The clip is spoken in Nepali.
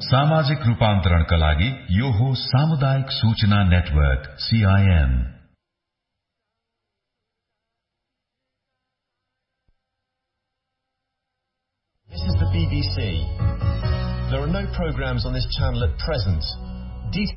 सामाजिक रूपान्तरणका लागि यो हो सामुदायिक सूचना network CIN। This is the BBC. There are no programs on this channel at present.